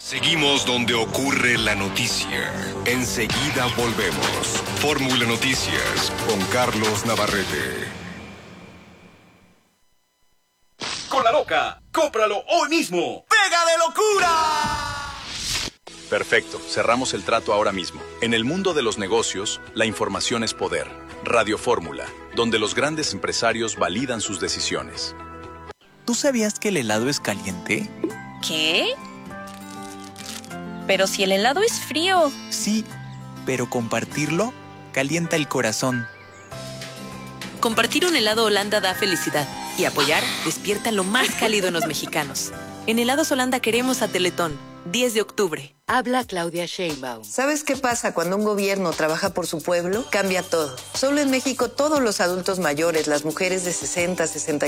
Seguimos donde ocurre la noticia. Enseguida volvemos. Fórmula Noticias con Carlos Navarrete. Con La Loca, cómpralo hoy mismo. ¡Pega de locura! Perfecto, cerramos el trato ahora mismo. En el mundo de los negocios, la información es poder. Radio Fórmula, donde los grandes empresarios validan sus decisiones. ¿Tú sabías que el helado es caliente? ¿Qué? Pero si el helado es frío. Sí, pero compartirlo calienta el corazón. Compartir un helado Holanda da felicidad y apoyar despierta lo más cálido en los mexicanos. En Helados Holanda queremos a Teletón, 10 de octubre. Habla Claudia Sheinbaum. ¿Sabes qué pasa cuando un gobierno trabaja por su pueblo? Cambia todo. Solo en México todos los adultos mayores, las mujeres de 60, 60